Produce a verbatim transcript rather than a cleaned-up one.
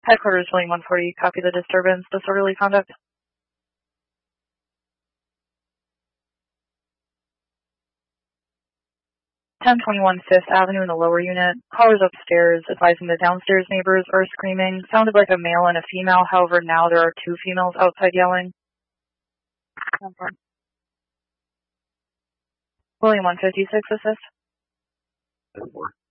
Headquarters, William one forty, copy the disturbance, disorderly conduct. ten twenty-one Fifth Avenue in the lower unit. Callers upstairs advising the downstairs neighbors are screaming. Sounded like a male and a female, however now there are two females outside yelling. William one fifty-six, assist.